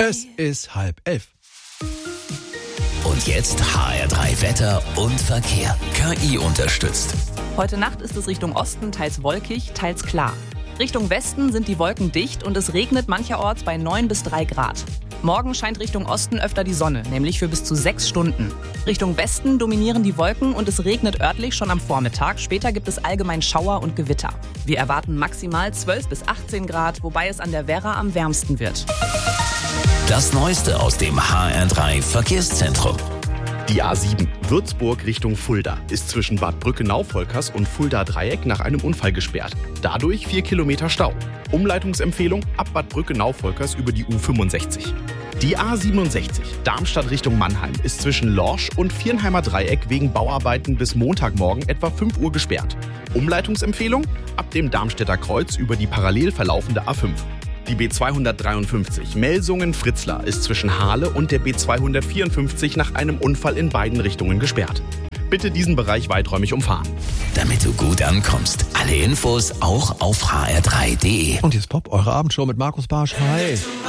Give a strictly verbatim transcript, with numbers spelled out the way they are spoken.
Es ist halb elf. Und jetzt H R drei Wetter und Verkehr. K I unterstützt. Heute Nacht ist es Richtung Osten teils wolkig, teils klar. Richtung Westen sind die Wolken dicht und es regnet mancherorts bei neun bis drei Grad. Morgen scheint Richtung Osten öfter die Sonne, nämlich für bis zu sechs Stunden. Richtung Westen dominieren die Wolken und es regnet örtlich schon am Vormittag. Später gibt es allgemein Schauer und Gewitter. Wir erwarten maximal zwölf bis achtzehn Grad, wobei es an der Werra am wärmsten wird. Das Neueste aus dem H R drei Verkehrszentrum. Die A sieben Würzburg Richtung Fulda ist zwischen Bad Brücke-Nauvolkers und Fulda-Dreieck nach einem Unfall gesperrt. Dadurch vier Kilometer Stau. Umleitungsempfehlung ab Bad Brücke-Nauvolkers über die U fünfundsechzig. Die A siebenundsechzig Darmstadt Richtung Mannheim ist zwischen Lorsch und Viernheimer Dreieck wegen Bauarbeiten bis Montagmorgen etwa fünf Uhr gesperrt. Umleitungsempfehlung ab dem Darmstädter Kreuz über die parallel verlaufende A fünf. Die B zweihundertdreiundfünfzig Melsungen-Fritzlar ist zwischen Hahle und der B zweihundertvierundfünfzig nach einem Unfall in beiden Richtungen gesperrt. Bitte diesen Bereich weiträumig umfahren. Damit du gut ankommst. Alle Infos auch auf h r drei punkt d e. Und jetzt Pop, eure Abendshow mit Markus Barsch. Hi.